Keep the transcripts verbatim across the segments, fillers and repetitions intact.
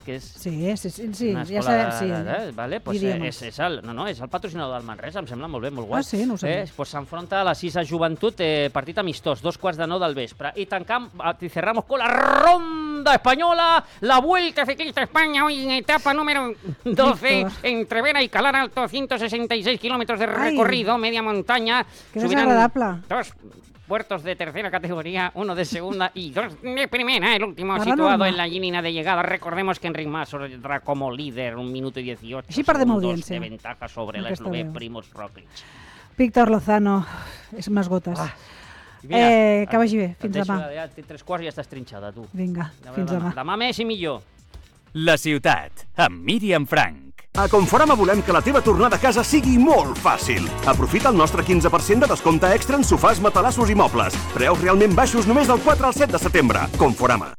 que és Sí, sí, sí, sí. una Ja escola, sabem, sí. eh, vale? Pues Idiomes. és, és, el, no, no, és el patrocinador del Manresa, em sembla molt bé, molt guai. Ah, sí? No ho sabia. Eh, pues s'enfronta a la Sisa Joventut, eh, partit amistós, dos quarts de nou del vespre. I tancam, y cerramos con la ronda española, la Vuelta Ciclista a España, hoy en etapa número doce, Víctor. entre Vera y Calar Alto, ciento sesenta y seis kilómetros de Ai. recorrido, media montaña. Que Subirán desagradable. dos puertos de tercera categoría, uno de segunda y dos de primera. El último Para situado norma. en la línea de llegada. Recordemos que Enric Mas saldrá como líder, un minuto y dieciocho Així perdem segundos audiència. de ventaja sobre Aquesta l'eslové veu. Primož Roglic. Víctor Lozano, és m'esgotes. Ah. Eh, que vagi bé, fins et deixo, demà. Ja té tres quarts i ja estàs trinxada, tu. Vinga, Ja fins veurem demà. Demà més i millor. La ciutat, amb Míriam Frank. A Conforama volem que la teva tornada a casa sigui molt fàcil. Aprofita el nostre quinze per cent de descompte extra en sofàs, matalassos i mobles. Preus realment baixos només del quatre al set de setembre. Conforama.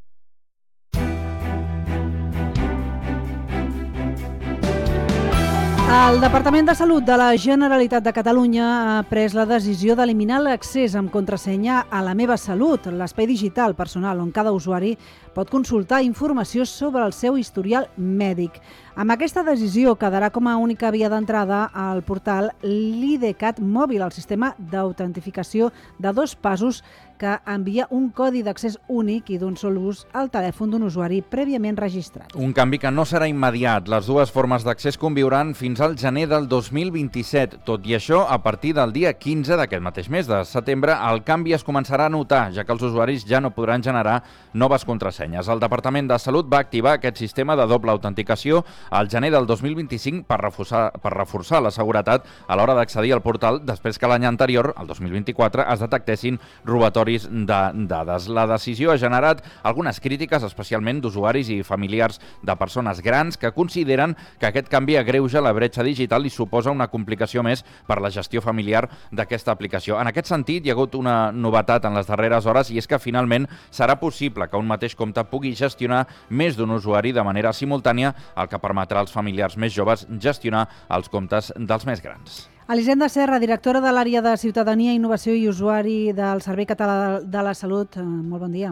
El Departament de Salut de la Generalitat de Catalunya ha pres la decisió d'eliminar l'accés amb contrasenya a La meva salut, l'espai digital personal on cada usuari pot consultar informació sobre el seu historial mèdic. Amb aquesta decisió quedarà com a única via d'entrada al portal l'IDCAT mòbil, el sistema d'autentificació de dos passos que envia un codi d'accés únic i d'un sol ús al telèfon d'un usuari prèviament registrat. Un canvi que no serà immediat. Les dues formes d'accés conviuran fins al gener del dos mil vint-i-set. Tot i això, a partir del dia quinze d'aquest mateix mes de setembre, el canvi es començarà a notar, ja que els usuaris ja no podran generar noves contrasenyes. El Departament de Salut va activar aquest sistema de doble autenticació al gener del dos mil vint-i-cinc per reforçar, per reforçar la seguretat a l'hora d'accedir al portal després que l'any anterior, el dos mil vint-i-quatre, es detectessin robatoris de dades. La decisió ha generat algunes crítiques, especialment d'usuaris i familiars de persones grans, que consideren que aquest canvi agreuja la bretxa digital i suposa una complicació més per la gestió familiar d'aquesta aplicació. En aquest sentit, hi ha hagut una novetat en les darreres hores i és que finalment serà possible que un mateix compte pugui gestionar més d'un usuari de manera simultània, el que permetrà als familiars més joves gestionar els comptes dels més grans. Elisenda Serra, directora de l'àrea de Ciutadania, Innovació i Usuari del Servei Català de la Salut. Eh, molt bon dia.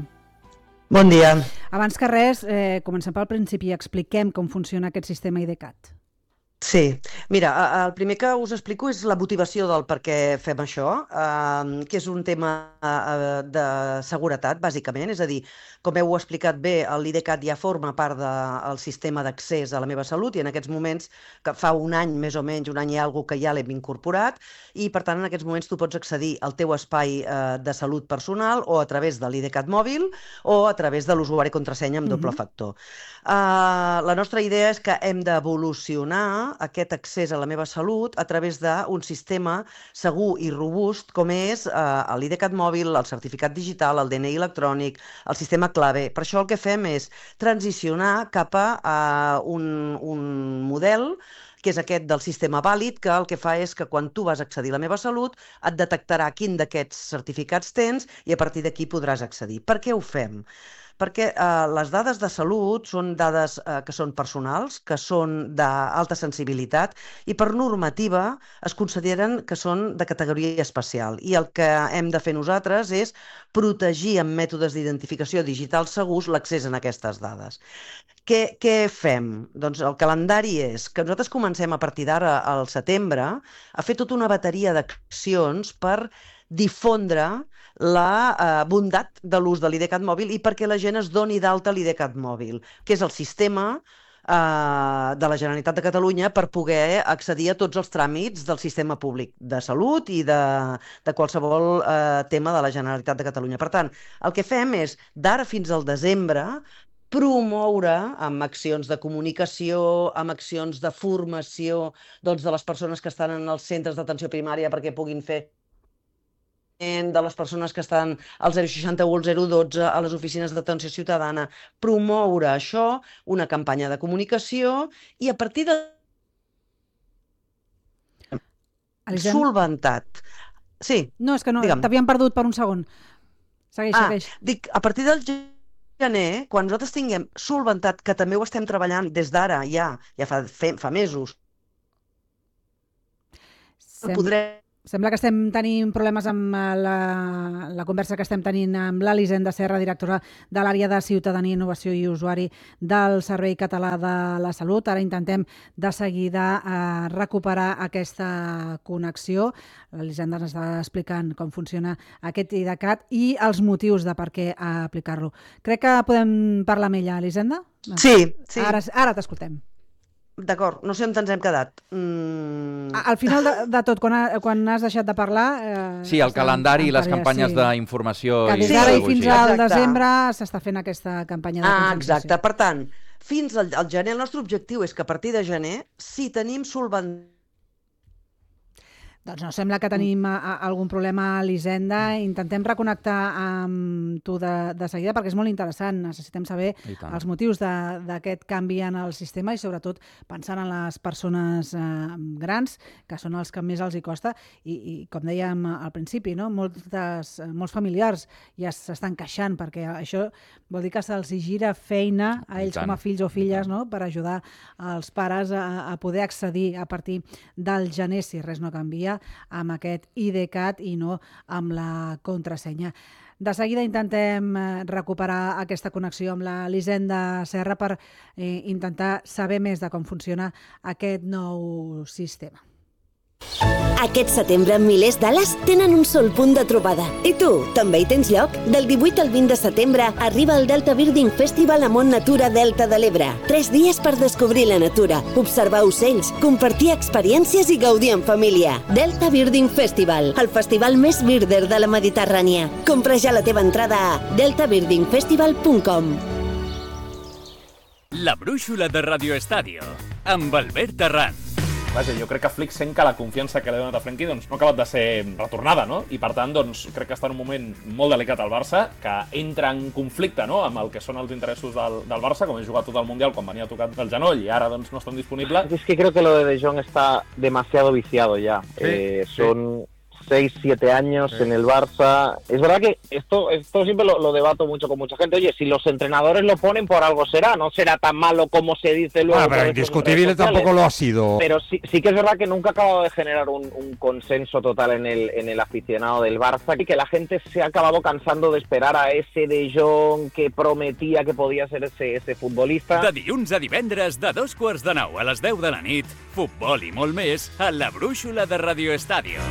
Bon dia. Abans que res, eh, comencem pel principi i expliquem com funciona aquest sistema IDCAT. Sí, mira, el primer que us explico és la motivació del per què fem això, eh, que és un tema eh, de seguretat, bàsicament, és a dir, com heu explicat bé, l'IDCAT ja forma part del sistema d'accés a La meva salut i en aquests moments, que fa un any més o menys, un any i alguna cosa que ja l'hem incorporat, i per tant en aquests moments tu pots accedir al teu espai eh, de salut personal o a través de l'IDCAT mòbil o a través de l'usuari contrasenya amb doble factor. Uh, la nostra idea és que hem d'evolucionar aquest accés a La meva salut a través d'un sistema segur i robust com és uh, l'IDCAT mòbil, el certificat digital, el D N I electrònic, el sistema clave. Per això el que fem és transicionar cap a uh, un, un model que és aquest del sistema vàlid, que el que fa és que quan tu vas accedir a La meva salut et detectarà quin d'aquests certificats tens i a partir d'aquí podràs accedir. Per què ho fem? Perquè eh, les dades de salut són dades eh, que són personals, que són d'alta sensibilitat i per normativa es consideren que són de categoria especial. I el que hem de fer nosaltres és protegir amb mètodes d'identificació digital segurs l'accés a aquestes dades. Què, què fem? Doncs el calendari és que nosaltres comencem a partir d'ara, al setembre, a fer tota una bateria d'accions per difondre la eh, bondat de l'ús de l'IDCAT mòbil i perquè la gent es doni d'alta l'IDCAT mòbil, que és el sistema eh, de la Generalitat de Catalunya per poder accedir a tots els tràmits del sistema públic de salut i de, de qualsevol eh, tema de la Generalitat de Catalunya. Per tant, el que fem és, d'ara fins al desembre, promoure amb accions de comunicació, amb accions de formació doncs, de les persones que estan en els centres d'atenció primària perquè puguin fer de les persones que estan al zero seixanta u, al zero dotze, a les oficines d'atenció ciutadana, promoure això, una campanya de comunicació i a partir de Elisenda? solventat. Sí, No, és que no, digue'm. t'havíem perdut per un segon. Segueix, Ah, segueix. dic, a partir del gener, quan nosaltres tinguem solventat, que també ho estem treballant des d'ara, ja, ja fa, fa mesos, Sem... podrem Sembla que estem tenint problemes amb la, la conversa que estem tenint amb l'Elisenda Serra, directora de l'àrea de Ciutadania, Innovació i Usuari del Servei Català de la Salut. Ara intentem de seguida eh, recuperar aquesta connexió. L'Elisenda ens està explicant com funciona aquest IDCAT i els motius de per què aplicar-lo. Crec que podem parlar amb ella, Elisenda? Sí, sí. Ara, ara t'escoltem. D'acord, no sé on ens hem quedat. Mm... Al final de, de tot, quan, ha, quan has deixat de parlar... Eh, sí, el calendari i les campanyes sí. d'informació que i des d'ara i fins al Exacte. desembre s'està fent aquesta campanya de Ah, conscienciació. exacte. Per tant, fins al, al gener, el nostre objectiu és que a partir de gener, si tenim solvent... Doncs no, sembla que tenim a, a, algun problema a l'Hisenda. Intentem reconnectar amb tu de, de seguida perquè és molt interessant. Necessitem saber els motius d'aquest canvi en el sistema i sobretot pensant en les persones eh, grans, que són els que més els hi costa. I, i com dèiem al principi, no? Moltes, molts familiars ja s'estan queixant perquè això vol dir que se'ls gira feina a ells com a fills o filles, no? Per ajudar els pares a, a poder accedir a partir del gener, si res no canvia, amb aquest IDCAT i no amb la contrasenya. De seguida intentem recuperar aquesta connexió amb la Elisenda Serra per eh, intentar saber més de com funciona aquest nou sistema. Aquest setembre, milers d'ales tenen un sol punt de trobada. I tu, també hi tens lloc? Del divuit al vint de setembre arriba el Delta Birding Festival a Mont Natura Delta de l'Ebre. Tres dies per descobrir la natura, observar ocells, compartir experiències i gaudir en família. Delta Birding Festival, el festival més birder de la Mediterrània. Compra ja la teva entrada a delta birding festival punt com. La brúixola de Radio Estadio, amb Albert Arranz. Vaja, jo crec que Flick sent que la confiança que li ha donat a Frenkie doncs, no ha acabat de ser retornada, no? I per tant, doncs, crec que està en un moment molt delicat al Barça, que entra en conflicte, no?, amb el que són els interessos del, del Barça, com he jugat tot el Mundial quan venia tocat el genoll i ara doncs, no està disponible. Es que creo que lo de De Jong está demasiado viciado ya. Sí, eh, son... Sí. seis, siete años sí. en el Barça. Es verdad que esto, esto siempre lo, lo debato mucho con mucha gente. Oye, si los entrenadores lo ponen, por algo será. No será tan malo como se dice luego. Bueno, pero indiscutible tampoco lo ha sido. Pero sí, sí que es verdad que nunca ha acabado de generar un, un consenso total en el, en el aficionado del Barça y que la gente se ha acabado cansando de esperar a ese De Jong que prometía que podía ser ese, ese futbolista. De dilluns a divendres, de dos quarts de nou a les deu de la nit, futbol i molt més a la brúixola de Radio Estadio.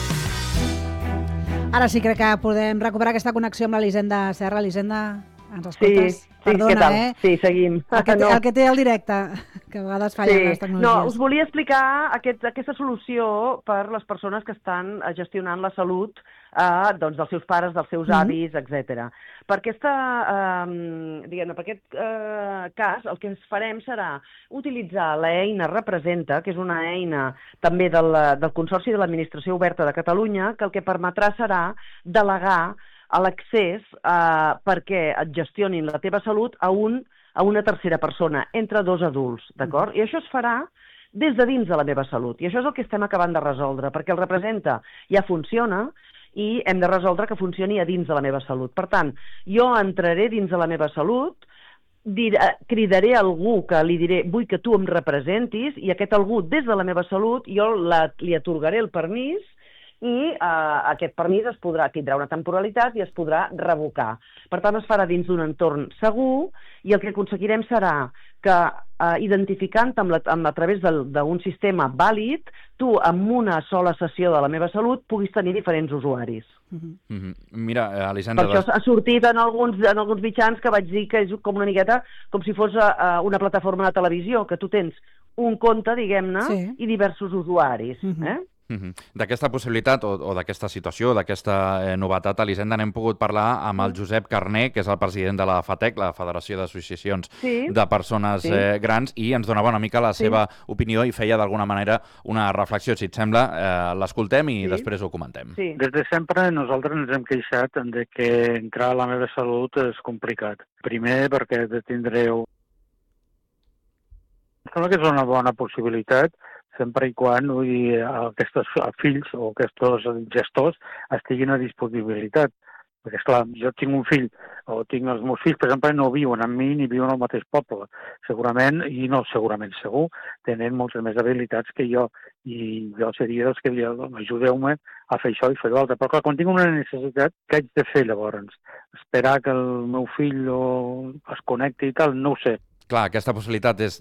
Ara sí crec que podem recuperar aquesta connexió amb l'Elisenda Serra. Elisenda, ens escoltes? Sí, sí, Perdona, què tal? eh? Sí, seguim. El que, té, no. el que té el directe, que a vegades fallen sí. les tecnologies. No, us volia explicar aquest, aquesta solució per les persones que estan gestionant la salut eh, doncs dels seus pares, dels seus Mm-hmm. avis, etcètera. Per, aquesta, eh, diguem-ne, per aquest eh, cas, el que ens farem serà utilitzar l'eina Representa, que és una eina també del, del Consorci de l'Administració Oberta de Catalunya, que el que permetrà serà delegar a l'accés eh, perquè et gestionin la teva salut a, un, a una tercera persona, entre dos adults, d'acord? I això es farà des de dins de la meva salut. I això és el que estem acabant de resoldre, perquè el Representa ja funciona i hem de resoldre que funcioni a dins de la meva salut. Per tant, jo entraré dins de la meva salut, dir, cridaré algú que li diré vull que tu em representis i aquest algú des de la meva salut jo la, li atorgaré el permís i eh, aquest permís es podrà, tindrà una temporalitat i es podrà revocar. Per tant, es farà dins d'un entorn segur i el que aconseguirem serà que eh, identificant amb la, amb, a través d'un sistema vàlid, tu amb una sola sessió de la meva salut puguis tenir diferents usuaris. Mm-hmm. Mm-hmm. Mira, Elisenda... Per això ha sortit en alguns, en alguns mitjans que vaig dir que és com una miqueta com si fos uh, una plataforma de televisió, que tu tens un compte, diguem-ne, Sí. i diversos usuaris. Mm-hmm. Eh? Mm-hmm. D'aquesta possibilitat o, o d'aquesta situació, d'aquesta eh, novetat, Elisenda, n'hem pogut parlar amb el Josep Carné, que és el president de la FATEC, la Federació d'Associacions Sí. de Persones Sí. eh, Grans, i ens donava una mica la Sí. seva opinió i feia d'alguna manera una reflexió. Si et sembla, eh, l'escoltem i Sí. després ho comentem. Sí. Des de sempre nosaltres ens hem queixat de que entrar a la meva salut és complicat. Primer perquè tindreu... Em sembla que és una bona possibilitat sempre i quan vull dir, aquests fills o aquests gestors estiguin a disponibilitat. Perquè, esclar, jo tinc un fill, o tinc els meus fills, per exemple, no viuen amb mi ni viuen al mateix poble. Segurament, i no segurament segur, tenen moltes més habilitats que jo. I jo seria dels que diria, ajudeu-me a fer això i fer l'altre. Però clar, quan tinc una necessitat, què haig de fer llavors? Esperar que el meu fill o es connecti i tal? No ho sé. Clar, aquesta possibilitat és